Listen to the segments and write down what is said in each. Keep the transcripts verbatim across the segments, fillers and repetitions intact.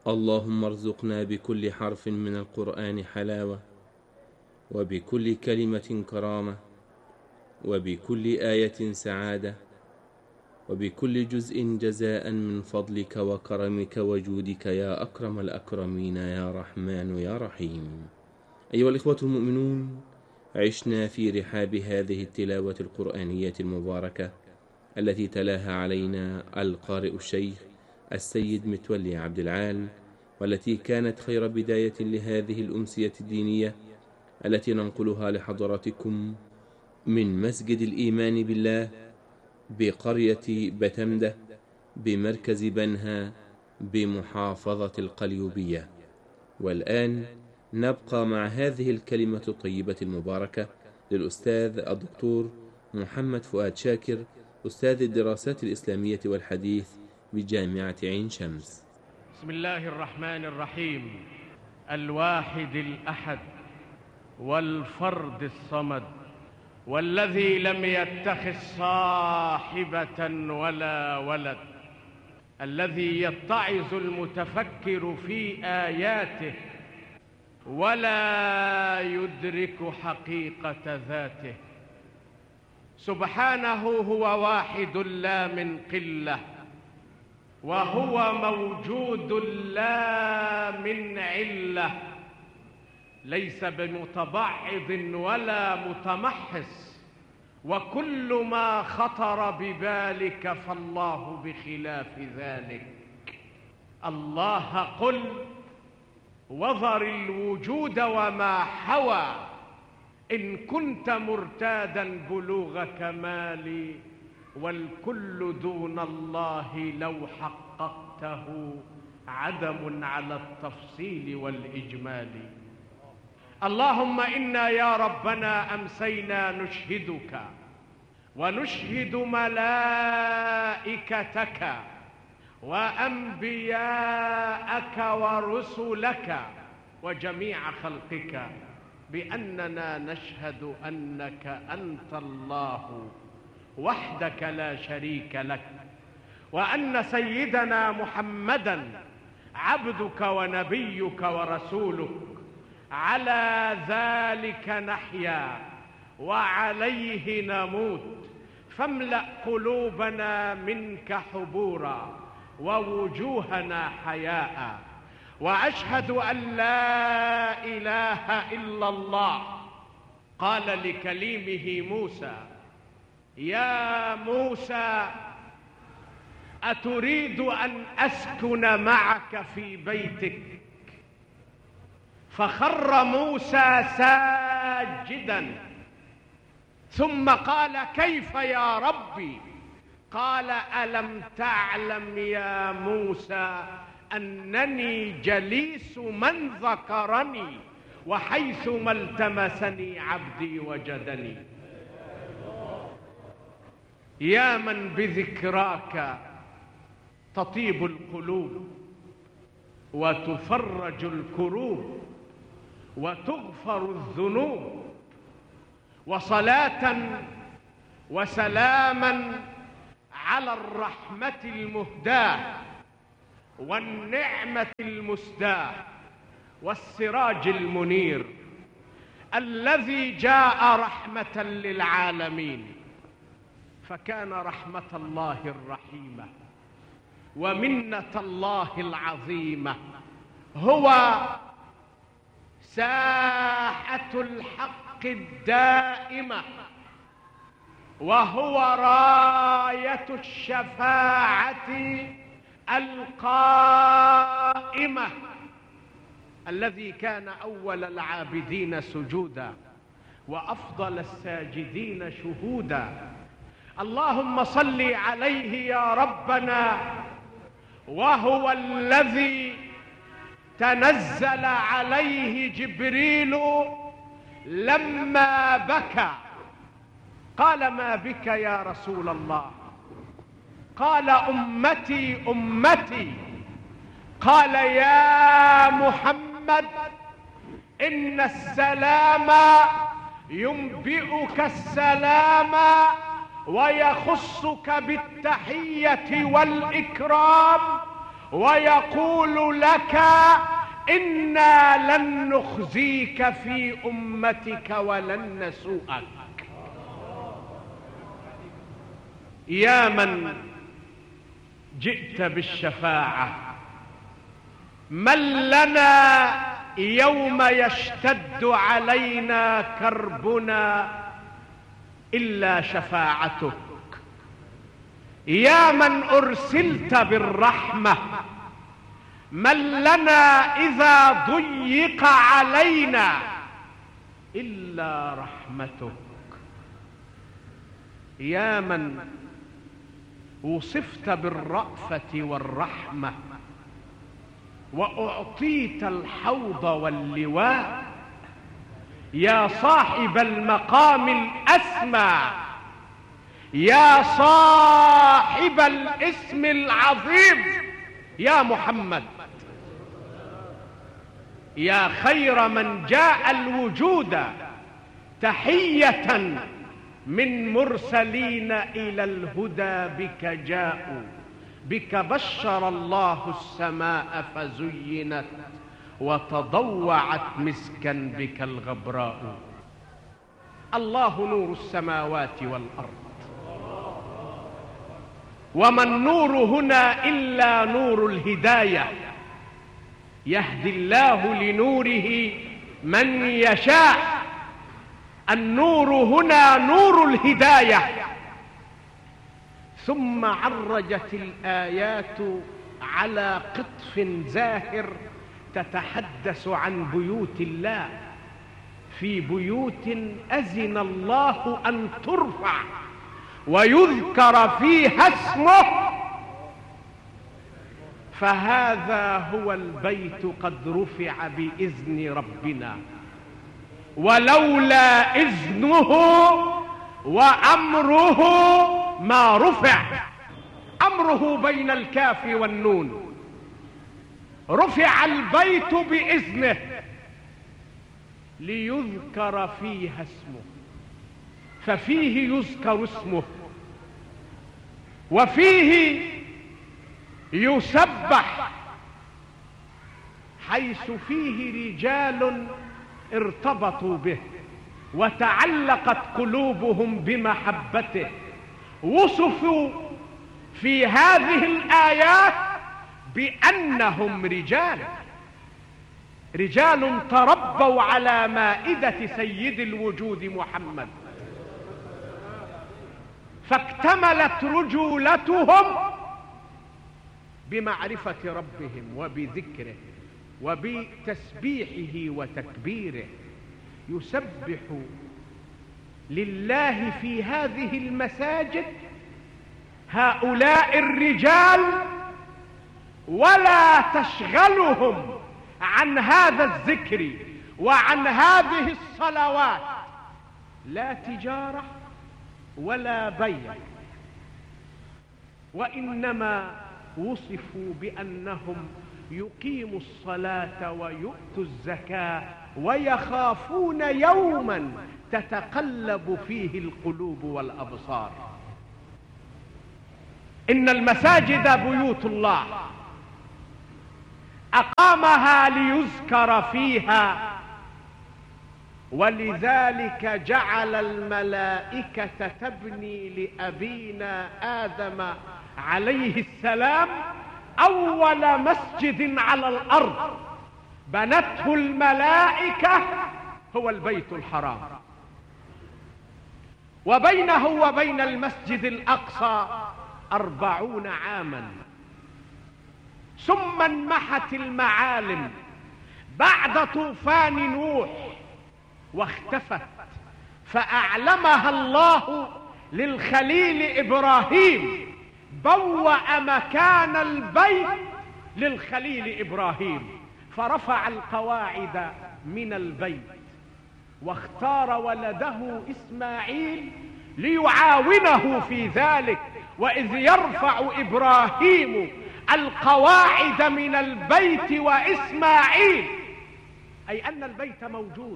اللهم ارزقنا بكل حرف من القرآن حلاوة، وبكل كلمة كرامة، وبكل آية سعادة، وبكل جزء جزاء من فضلك وكرمك وجودك يا أكرم الأكرمين يا رحمن يا رحيم. أيها الإخوة المؤمنون، عشنا في رحاب هذه التلاوة القرآنية المباركة التي تلاها علينا القارئ الشيخ السيد متولي عبد العال، والتي كانت خير بداية لهذه الأمسية الدينية التي ننقلها لحضراتكم من مسجد الإيمان بالله بقرية بتمدة بمركز بنها بمحافظة القليوبية. والآن نبقى مع هذه الكلمة الطيبة المباركة للأستاذ الدكتور محمد فؤاد شاكر، أستاذ الدراسات الإسلامية والحديث بجامعة عين شمس. بسم الله الرحمن الرحيم. الواحد الأحد والفرد الصمد، والذي لم يتخذ صاحبة ولا ولد، الذي يتعظ المتفكر في آياته ولا يدرك حقيقة ذاته. سبحانه هو واحد لا من قلة، وهو موجود لا من علة، ليس بمتبعض ولا متمحص، وكل ما خطر ببالك فالله بخلاف ذلك. الله قل وذر الوجود وما حوى، إن كنت مرتادا بلوغ كمالي، والكل دون الله لو حققته عدم على التفصيل والإجمال. اللهم إنا يا ربنا أمسينا نشهدك ونشهد ملائكتك وأنبياءك ورسلك وجميع خلقك بأننا نشهد أنك أنت الله وحدك لا شريك لك، وأن سيدنا محمدًا عبدك ونبيك ورسولك. على ذلك نحيا وعليه نموت، فاملأ قلوبنا منك حبورا ووجوهنا حياء. وأشهد أن لا إله إلا الله قال لكليمه موسى: يا موسى أتريد أن أسكن معك في بيتك؟ فخر موسى ساجدا، ثم قال: كيف يا ربي؟ قال: ألم تعلم يا موسى أنني جليس من ذكرني، وحيثما التمسني عبدي وجدني. يا من بذكراك تطيب القلوب وتفرج الكروب وتغفر الذنوب، وصلاة وسلاما على الرحمة المهداة والنعمة المسداة والسراج المنير، الذي جاء رحمة للعالمين. فكان رحمة الله الرحيمة ومنة الله العظيمة هو ساحة الحق الدائمة، وهو راية الشفاعة القائمة، الذي كان أول العابدين سجودا وأفضل الساجدين شهودا. اللهم صل عليه يا ربنا، وهو الذي تنزل عليه جبريل لما بكى. قال: ما بك يا رسول الله؟ قال: أمتي أمتي. قال: يا محمد إن السلام ينبئك السلام ويخصك بالتحية والإكرام ويقول لك إنا لن نخزيك في أمتك ولن نسوءك. يا من جئت بالشفاعة، من لنا يوم يشتد علينا كربنا إلا شفاعتك. يا من أرسلت بالرحمة، من لنا إذا ضيق علينا إلا رحمتك. يا من وصفت بالرأفة والرحمة وأعطيت الحوض واللواء، يا صاحب المقام الأسمى، يا صاحب الاسم العظيم، يا محمد، يا خير من جاء الوجود تحية من مرسلين إلى الهدى بك جاءوا، بك بشر الله السماء فزينت وتضوعت مسكا بك الغبراء. الله نور السماوات والأرض، وما النور هنا إلا نور الهداية، يهدي الله لنوره من يشاء. النور هنا نور الهداية. ثم عرجت الآيات على قطف زاهر تتحدث عن بيوت الله، في بيوت أذن الله أن ترفع ويذكر فيها اسمه، فهذا هو البيت قد رفع بإذن ربنا، ولولا إذنه وأمره ما رفع. أمره بين الكاف والنون، رفع البيت بإذنه ليذكر فيها اسمه، ففيه يذكر اسمه، وفيه يسبح، حيث فيه رجال ارتبطوا به وتعلقت قلوبهم بمحبته. وصفوا في هذه الآيات بأنهم رجال رجال تربوا على مائدة سيد الوجود محمد، فاكتملت رجولتهم بمعرفة ربهم وبذكره وبتسبيحه وتكبيره. يسبح لله في هذه المساجد هؤلاء الرجال، ولا تشغلهم عن هذا الذكر وعن هذه الصلوات لا تجارة ولا بيع، وإنما وصفوا بأنهم يقيموا الصلاة ويؤتوا الزكاة ويخافون يوما تتقلب فيه القلوب والأبصار. إن المساجد بيوت الله أقامها ليذكر فيها، ولذلك جعل الملائكة تبني لأبينا آدم عليه السلام أول مسجد على الأرض بنته الملائكة هو البيت الحرام، وبينه وبين المسجد الأقصى أربعون عاما. ثم انمحت المعالم بعد طوفان نوح واختفت، فأعلمها الله للخليل إبراهيم، بوأ مكان البيت للخليل إبراهيم، فرفع القواعد من البيت واختار ولده إسماعيل ليعاونه في ذلك. وإذ يرفع إبراهيم القواعد من البيت وإسماعيل، أي أن البيت موجود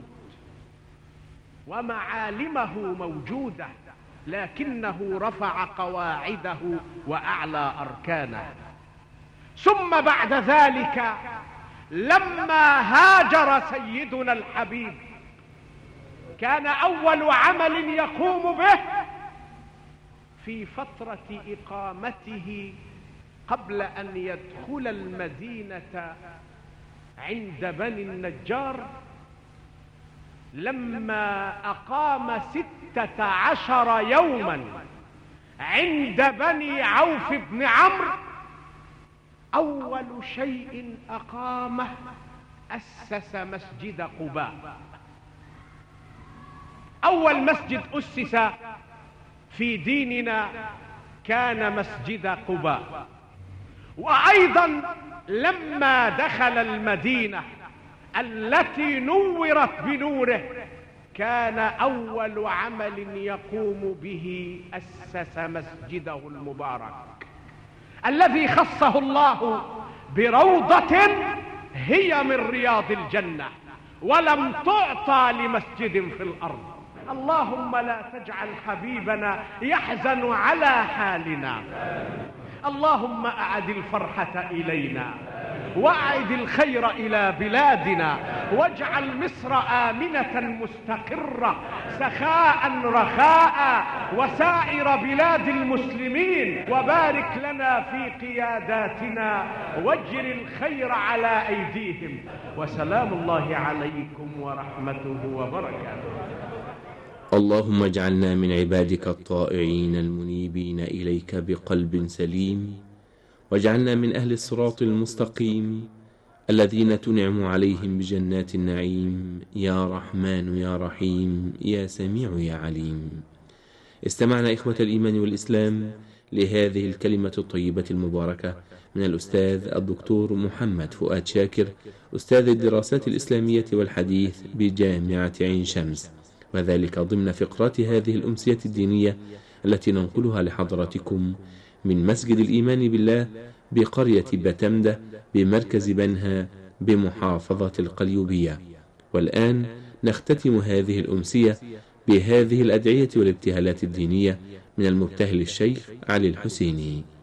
ومعالمه موجودة، لكنه رفع قواعده وأعلى أركانه. ثم بعد ذلك لما هاجر سيدنا الحبيب كان أول عمل يقوم به في فترة إقامته قبل أن يدخل المدينة عند بني النجار، لما أقام ستة عشر يوما عند بني عوف بن عمرو، أول شيء أقامه أسس مسجد قباء. أول مسجد أسس في ديننا كان مسجد قباء. وأيضا لما دخل المدينة التي نورت بنوره كان أول عمل يقوم به أسس مسجده المبارك الذي خصه الله بروضة هي من رياض الجنة ولم تعطى لمسجد في الأرض. اللهم لا تجعل حبيبنا يحزن على حالنا، اللهم أعد الفرحة إلينا وأعد الخير إلى بلادنا، واجعل مصر آمنة مستقرة سخاء رخاء وسائر بلاد المسلمين، وبارك لنا في قياداتنا واجر الخير على أيديهم. وسلام الله عليكم ورحمته وبركاته. اللهم اجعلنا من عبادك الطائعين المنيبين إليك بقلب سليم، واجعلنا من أهل الصراط المستقيم الذين تنعم عليهم بجنات النعيم يا رحمن يا رحيم يا سميع يا عليم. استمعنا إخوة الإيمان والإسلام لهذه الكلمة الطيبة المباركة من الأستاذ الدكتور محمد فؤاد شاكر، أستاذ الدراسات الإسلامية والحديث بجامعة عين شمس، وذلك ضمن فقرات هذه الأمسية الدينية التي ننقلها لحضراتكم من مسجد الإيمان بالله بقرية بتمدة بمركز بنها بمحافظة القليوبية. والآن نختتم هذه الأمسية بهذه الأدعية والابتهالات الدينية من المبتهل الشيخ علي الحسيني.